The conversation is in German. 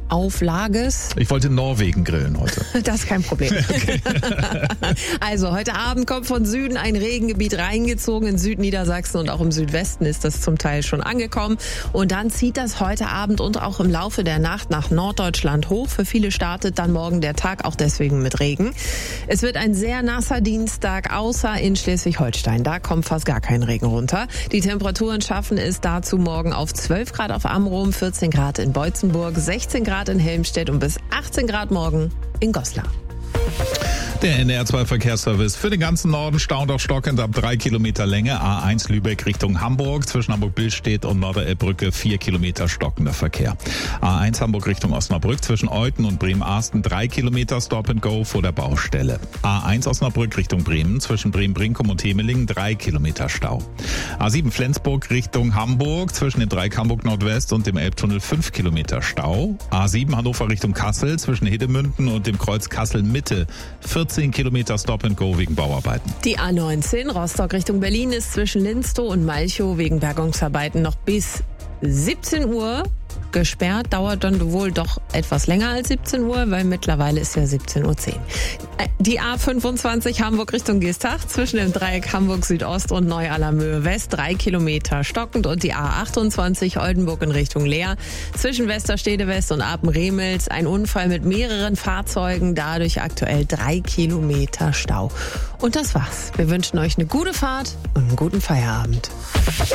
Regenauflages. Ich wollte in Norwegen grillen heute. Das ist kein Problem. Okay. Also heute Abend kommt von Süden ein Regengebiet reingezogen. In Südniedersachsen und auch im Südwesten ist das zum Teil schon angekommen. Und dann zieht das heute Abend und auch im Laufe der Nacht nach Norddeutschland hoch. Für viele startet dann morgen der Tag auch deswegen mit Regen. Es wird ein sehr nasser Dienstag, außer in Schleswig-Holstein. Da kommt fast gar kein Regen runter. Die Temperaturen schaffen es dazu morgen auf 12 Grad auf Amrum, 14 Grad in Beutzenburg, 16 Grad in Helmstedt und bis 18 Grad morgen in Goslar. Der NDR2-Verkehrsservice für den ganzen Norden staunt auf stockend ab 3 Kilometer Länge. A1 Lübeck Richtung Hamburg, zwischen Hamburg-Billstedt und Norderelbbrücke 4 Kilometer stockender Verkehr. A1 Hamburg Richtung Osnabrück, zwischen Euthen und Bremen-Arsten 3 Kilometer Stop and Go vor der Baustelle. A1 Osnabrück Richtung Bremen, zwischen Bremen-Brinkum und Hemelingen 3 Kilometer Stau. A7 Flensburg Richtung Hamburg, zwischen dem Dreieck Hamburg Nordwest und dem Elbtunnel 5 Kilometer Stau. A7 Hannover Richtung Kassel, zwischen Hedemünden und dem Kreuz Kassel Mitte 14 Kilometer Stop and Go wegen Bauarbeiten. Die A19 Rostock Richtung Berlin ist zwischen Linstow und Malchow wegen Bergungsarbeiten noch bis 17 Uhr gesperrt. Dauert dann wohl doch etwas länger als 17 Uhr, weil mittlerweile ist ja 17:10 Uhr. Die A25 Hamburg Richtung Geestach zwischen dem Dreieck Hamburg Südost und Neu-Allermöhe West 3 Kilometer stockend und die A28 Oldenburg in Richtung Leer zwischen Westerstede West und Apen-Remels ein Unfall mit mehreren Fahrzeugen, dadurch aktuell 3 Kilometer Stau. Und das war's. Wir wünschen euch eine gute Fahrt und einen guten Feierabend.